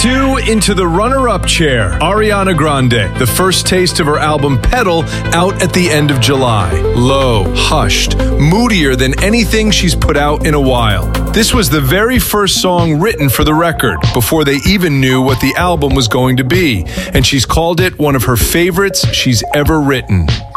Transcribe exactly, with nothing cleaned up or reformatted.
two, into the runner-up chair, Ariana Grande. The first taste of her album Pedal, out at the end of July. Low, hushed, moodier than anything she's put out in a while. This was the very first song written for the record, before they even knew what the album was going to be, and she's called it one of her favorites she's ever written.